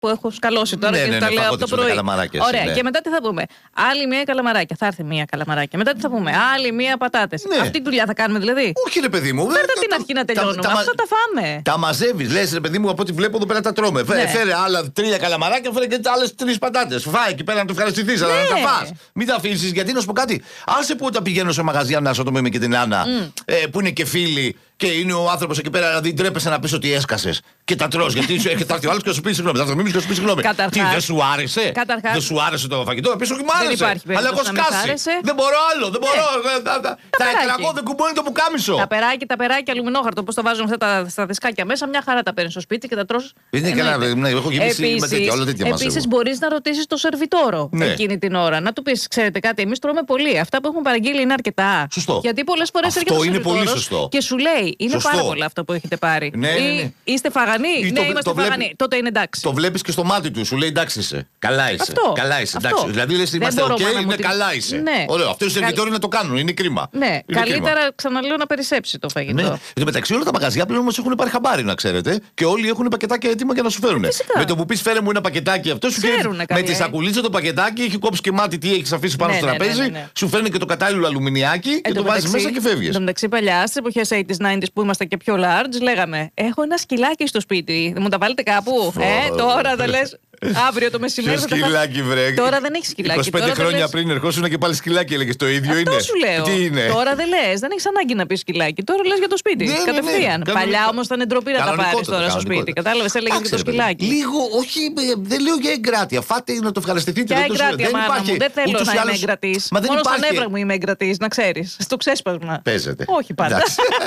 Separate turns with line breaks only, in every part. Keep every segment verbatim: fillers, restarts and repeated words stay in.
που έχω σκαλώσει τώρα
ναι,
και
ναι,
τα
ναι,
λέω από το πρωί. Ωραία,
ναι.
και μετά τι θα πούμε. Άλλη μία καλαμαράκια. Θα έρθει μία καλαμαράκια. Μετά τι θα πούμε. Άλλη μία πατάτες.
Ναι.
Αυτή τη δουλειά θα κάνουμε δηλαδή.
Όχι, ρε παιδί μου.
Φέρτε την αρχή να τελειώνουμε.
Τα,
Αυτά τα φάμε.
Τα μαζεύει, λε, ρε παιδί μου, από ό,τι βλέπω εδώ πέρα τα τρώμε. Ναι. Φέρε άλλα τρία καλαμαράκια, φέρε και άλλε τρει πατάτες. Φάει εκεί πέρα να το ευχαριστηθεί, αλλά
ναι.
να τα φας. Μην τα αφήσει, γιατί να σου πω κάτι. Άσε που όταν πηγαίνω σε μαγαζιά να σου το με και την Άννα, mm. ε, που είναι και φίλοι. Και είναι ο άνθρωπο εκεί πέρα, δηλαδή ντρέπεσαι να πει ότι έσκασε και τα τρως. Γιατί σου έχει έρθει ο άλλο και σου πει συγγνώμη. Θα έρθει και σου πει συγγνώμη. Τι, δεν σου άρεσε.
Καταρχάς,
δεν σου άρεσε το φαγητό. Να πει όχι, μου άρεσε. Αλλά έχω σκάσει.
Άρεσε.
Δεν μπορώ άλλο. Δεν μπορώ. Θα εκραγώ, δεν κουμπώνει το πουκάμισο.
Τα περάκια, τα περάκια αλουμινόχαρτο, πώ τα βάζουν αυτά τα, στα δισκάκια μέσα, μια χαρά τα παίρνει στο σπίτι και τα τρως.
Είναι καλά, ναι, έχω γεμίσει με τέτοια, όλα τέτοια μας.
Επίσης, μπορεί να ρωτήσει το σερβιτόρο
ναι.
εκείνη την ώρα. Να του πει, ξέρετε κάτι, εμεί τρώμε πολύ. Αυτά που έχουν παραγγείλει είναι αρκετά.
Σωστό.
Γιατί πολλέ φορέ έρχεται ο σερβιτόρος και σου λέει, είναι πάρα πολλά αυτά που έχετε πάρει.
Ναι, ναι, ναι.
Είστε φαγανοί.
Ή
ναι,
το,
είμαστε
το βλέπει,
φαγανοί. Τότε είναι εντάξει.
Το βλέπει και στο μάτι του, σου λέει εντάξει είσαι. Καλά είσαι.
Αυτό,
καλά είσαι.
αυτό.
Δηλαδή λες είμαστε οκ, okay, είναι καλά είσαι.
Ναι.
Ωραίο. Αυτό οι σερβιτόροι
Καλ...
να το κάνουν, είναι κρίμα.
Ναι,
είναι
καλύτερα
κρίμα.
Ξαναλέω να περισσέψει το φαγητό.
Ναι. Εν τω μεταξύ όλα τα μαγαζιά πλέον όμως έχουν πάρει χαμπάρι, να ξέρετε. Και όλοι έχουν πακετάκια έτοιμα για να σου φέρουν. Με το που πει φέρε μου ένα πακετάκι αυτό, σου φέρνει. Με τη σακουλίτσα το πακετάκι, έχει κόψει και μάτι τι έχει αφήσει πάνω
ναι,
στο
ναι,
τραπέζι,
ναι, ναι, ναι.
σου φέρνει και το κατάλληλο αλουμινιάκι και το βάζει μέσα και φεύγει.
Εν τω μεταξύ, παλιά στι εποχέ ογδόντα ενενήντα που ήμασταν και πιο large, λέγαμε έχω ένα σκυλάκι στο σπίτι. Μου τα βάλετε κάπου. Ε, τώρα δεν λε. Αύριο το μεσημέρι.
Ποιο σκυλάκι, βρε.
Τώρα δεν έχει σκυλάκι.
είκοσι πέντε χρόνια
λες...
πριν ερχόσουν και πάλι σκυλάκι, έλεγε το ίδιο
αυτό
είναι.
Σου λέω.
Τι είναι.
Τώρα δεν λε. Δεν έχει ανάγκη να πει σκυλάκι. Τώρα λε για το σπίτι. Ναι, κατευθείαν. Ναι, ναι. Παλιά όμω ήταν ντροπή να τα πάρει τώρα στο σπίτι. Κατάλαβε, έλεγε για το σκυλάκι.
Λίγο, όχι, δεν λέω για εγκράτεια. Φάτε να το ευχαριστηθείτε.
Για εγκράτεια, μάνα μου. Δεν θέλω να είμαι εγκρατή. Μόνο στον έβραγ μου είμαι εγκρατή, να ξέρει. Στο ξέσπασμα.
Παίζεται.
Όχι πάντα.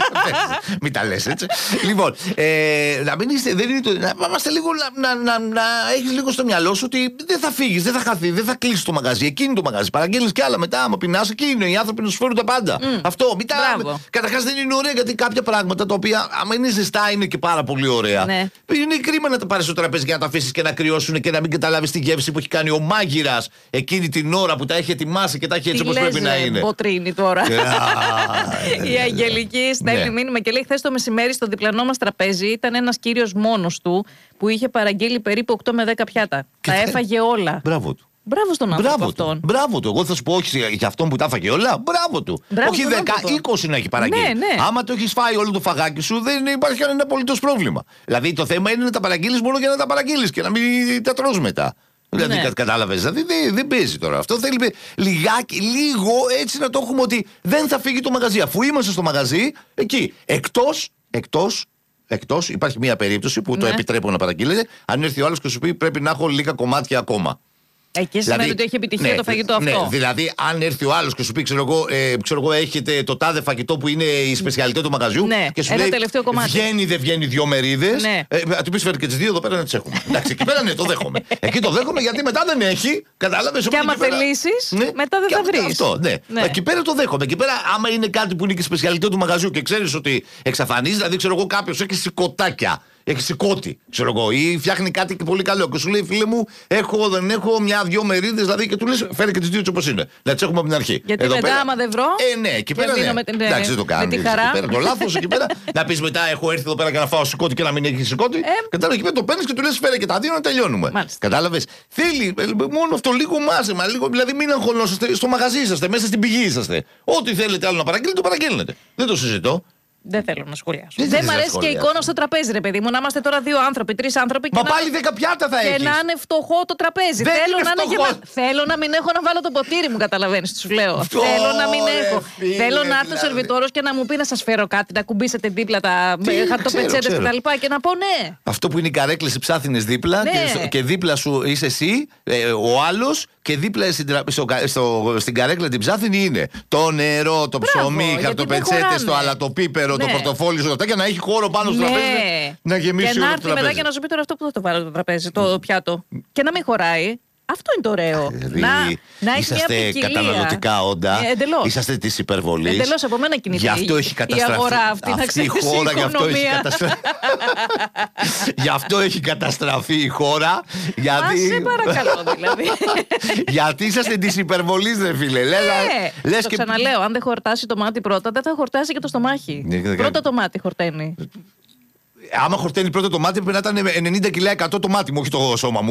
Μην τα λε έτσι. Λοιπόν, να μην είστε. Να είμαστε λίγο. Να έχει λίγο στο μυαλό σου ότι δεν θα φύγει, δεν θα χαθεί, δεν θα κλείσει το μαγαζί. Εκείνη το μαγαζί. Παραγγέλνει κι άλλα μετά. Άμα πεινά, εκεί είναι οι άνθρωποι να σου φέρουν τα πάντα. Mm. Αυτό. Μην τα... Καταρχάς δεν είναι ωραία γιατί κάποια πράγματα τα οποία, άμα είναι ζεστά, είναι και πάρα πολύ ωραία. Ναι. Είναι κρίμα να τα πάρει στο τραπέζι και να τα αφήσει και να κρυώσουν και να μην καταλάβει τη γεύση που έχει κάνει ο μάγειρας εκείνη την ώρα που τα έχει ετοιμάσει και τα έχει έτσι όπως πρέπει να είναι.
Μποτρίνη τώρα. Η Αγγελική στέλνει μήνυμα και λέει: χθες το μεσημέρι στο διπλανό μας τραπέζι ήταν ένας κύριος μόνος του που είχε παραγγείλει περίπου οκτώ με δέκα πιάτα. Τα έφαγε όλα.
Μπράβο του.
Μπράβο στον άνθρωπο
Μπράβο
αυτόν.
Του. Μπράβο του. Εγώ θα σου πω όχι για αυτόν που τα έφαγε όλα. Μπράβο του.
Μπράβο
όχι δέκα, είκοσι να έχει παραγγείλει.
Ναι, ναι.
Άμα το έχει φάει όλο το φαγάκι σου, δεν υπάρχει κανένα απολύτως πρόβλημα. Δηλαδή το θέμα είναι να τα παραγγείλει μόνο για να τα παραγγείλει και να μην τα τρως μετά. Δηλαδή, ναι. Κατάλαβε. Δηλαδή δεν, δεν παίζει τώρα. Αυτό θέλει λιγάκι, λίγο έτσι να το έχουμε ότι δεν θα φύγει το μαγαζί. Αφού είμαστε στο μαγαζί, εκεί. Εκτός, εκτός, εκτός υπάρχει μια περίπτωση που ναι. το επιτρέπω να παραγγείλετε. Αν έρθει ο άλλος και σου πει πρέπει να έχω λίγα κομμάτια ακόμα.
Εκεί σημαίνει δηλαδή, ότι έχει επιτυχία ναι, το φαγητό αυτό.
Ναι, δηλαδή, αν έρθει ο άλλος και σου πει, ξέρω εγώ, ε, ξέρω εγώ, έχετε το τάδε φαγητό που είναι η σπεσιαλιτέ του μαγαζιού.
Ναι,
και σου
ένα
λέει,
τελευταίο κομμάτι.
Βγαίνει, δεν βγαίνει δύο μερίδες.
Ναι.
Ε, του πει φέρει και τις δύο εδώ πέρα να τις έχουμε. Εντάξει, εκεί πέρα ναι, το δέχομαι. Εκεί το δέχομαι γιατί μετά δεν έχει. Κατάλαβες.
Και άμα θελήσεις, ναι, μετά δεν θα βρεις.
Αυτό, ναι. ναι. Εκεί πέρα το δέχομαι. Εκεί πέρα, άμα είναι κάτι που είναι και η σπεσιαλιτέ του μαγαζιού και ξέρει ότι εξαφανίζει, δηλαδή, ξέρω εγώ, κάποιο έχει σηκωτάκια. Έχει σηκώτη, ξέρω εγώ, ή φτιάχνει κάτι πολύ καλό. Και σου λέει, φίλε μου, έχω, δεν έχω μια-δυο μερίδες, δηλαδή και του λες, φέρε και τις δύο όπως είναι. Να τις έχουμε από την αρχή.
Γιατί
εδώ
μετά,
πέρα,
άμα δεν βρω.
Ε, ναι, εκεί πέρα. Ναι.
Με την,
εντάξει, δεν το κάνει. Το λάθος εκεί πέρα. Να πει μετά, έχω έρθει εδώ πέρα και να φάω σηκώτη και να μην έχει σηκώτη. Ε, Κατάλαβε, εκεί πέρα το παίρνει και του λες, φέρε και τα δύο να τελειώνουμε. Κατάλαβε. Θέλει μόνο αυτό λίγο μάζεμα, λίγο, δηλαδή μην αγχωνόσαστε στο μαγαζί είσαστε, μέσα στην πηγή είσαστε. Ό,τι θέλετε άλλο να παραγγείλετε, το παραγγέλνετε. Δεν το συζητώ.
Δεν θέλω να σχολιάσω. Δεν, δεν μ' αρέσει και η εικόνα στο τραπέζι, ρε παιδί μου. Να είμαστε τώρα δύο άνθρωποι, τρεις άνθρωποι.
Μα
και
πάλι
να...
δέκα πιάτα θα έχεις.
Και να είναι φτωχό το τραπέζι.
Δεν
θέλω,
είναι
να είναι γεμα... θέλω να μην έχω να βάλω το ποτήρι μου, καταλαβαίνεις τι σου λέω.
Αυτό,
θέλω να μην
ρε,
έχω.
φίλε,
θέλω να έρθει
δηλαδή.
ο σερβιτόρος και να μου πει να σας φέρω κάτι, να κουμπίσετε δίπλα τα χαρτοπετσέτες κτλ. Και, και να πω ναι.
Αυτό που είναι οι καρέκλες οι ψάθινες δίπλα ναι. και, και δίπλα σου είσαι εσύ, ε, ο άλλος. Και δίπλα στην, στο, στο, στην καρέκλα την ψάθινη είναι το νερό, το Μπράβο, ψωμί, χαρτοπετσέτες, το αλατοπίπερο, ναι. το πορτοφόλι σου, και να έχει χώρο πάνω στο ναι. τραπέζι να γεμίσει
και
όλο
να
το
έρθει
τραπέζι.
μετά και να σου πει τώρα αυτό που θα το βάλω το τραπέζι, το πιάτο. Και να μην χωράει. Αυτό είναι το ωραίο.
Δηλαδή,
να, να
είσαστε καταναλωτικά όντα.
Ε, εντελώς.
Είσαστε τη υπερβολή.
Εντελώς από μένα κινείται.
Γι' αυτό έχει καταστραφεί.
Η αγορά αυτή,
αυτή
να ξέρεις,
η χώρα,
η
γι' αυτό έχει καταστραφεί. Γι' αυτό έχει καταστραφεί η χώρα. Γιατί...
Α, σε παρακαλώ δηλαδή.
Γιατί είσαστε τη υπερβολή, ρε φίλε.
Ναι,
λες
το
και...
ξαναλέω. Αν δεν χορτάσει το μάτι πρώτα, δεν θα χορτάσει και το στομάχι. Πρώτα το μάτι χορταίνει.
Άμα χορταίνει πρώτα το μάτι, πρέπει να ήταν ενενήντα κιλά εκατό το μάτι μου, όχι το σώμα μου.